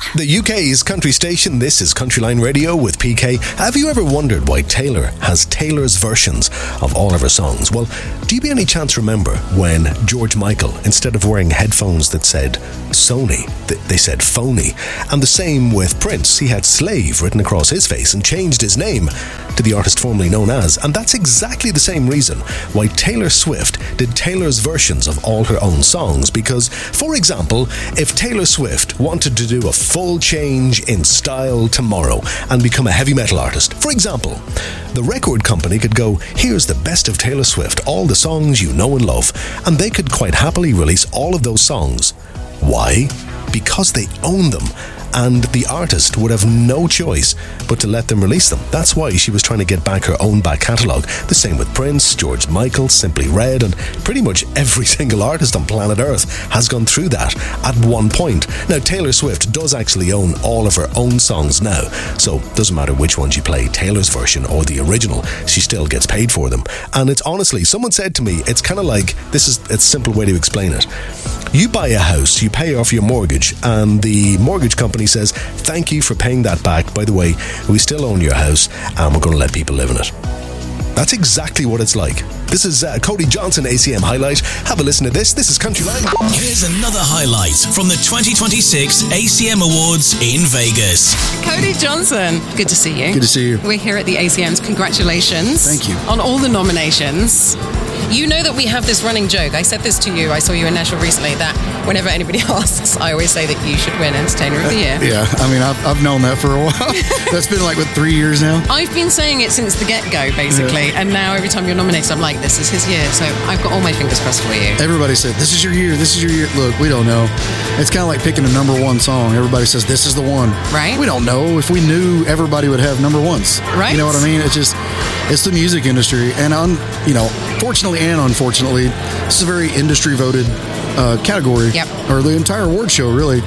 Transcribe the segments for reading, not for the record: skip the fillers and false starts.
The UK's country station, this is Countryline Radio with PK. Have you ever wondered why Taylor has Taylor's versions of all of her songs? Well, do you by any chance remember when George Michael, instead of wearing headphones that said Sony, they said phony? And the same with Prince. He had Slave written across his face and changed his name to the artist formerly known as. And that's exactly the same reason why Taylor Swift did Taylor's versions of all her own songs. Because, for example, if Taylor Swift wanted to do a full change in style tomorrow and become a heavy metal artist, for example, the record company could go, here's the best of Taylor Swift, all the songs you know and love, and they could quite happily release all of those songs. Why? Because they own them, and the artist would have no choice but to let them release them. That's why she was trying to get back her own back catalogue. The same with Prince, George Michael, Simply Red, and pretty much every single artist on planet Earth has gone through that at one point. Now, Taylor Swift does actually own all of her own songs now, so it doesn't matter which ones you play, Taylor's version or the original, she still gets paid for them. And it's honestly, someone said to me, it's kind of like, it's a simple way to explain it. You buy a house, you pay off your mortgage, and the mortgage company says, thank you for paying that back. By the way, we still own your house and we're going to let people live in it. That's exactly what it's like. This is Cody Johnson, ACM Highlight. Have a listen to this. This is Countryline. Here's another highlight from the 2026 ACM Awards in Vegas. Cody Johnson, good to see you. Good to see you. We're here at the ACMs. Congratulations. Thank you. On all the nominations. You know that we have this running joke. I said this to you. I saw you in Nashville recently that whenever anybody asks, I always say that you should win Entertainer of the Year. Yeah, I mean, I've known that for a while. That's been like, 3 years now? I've been saying it since the get-go, basically. Yeah. And now every time you're nominated, I'm like, this is his year. So I've got all my fingers crossed for you. Everybody said, this is your year, this is your year. Look, we don't know. It's kind of like picking a number one song. Everybody says, this is the one. Right. We don't know. If we knew, everybody would have number ones. Right. You know what I mean? It's the music industry. And, fortunately and unfortunately, this is a very industry-voted category. Yep. Or the entire award show, really.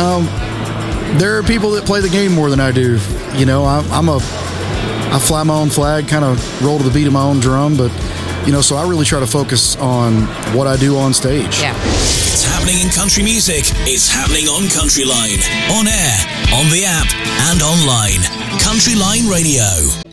There are people that play the game more than I do. I fly my own flag, kind of roll to the beat of my own drum, but, so I really try to focus on what I do on stage. Yeah. It's happening in country music. It's happening on Countryline. On air, on the app, and online. Countryline Radio.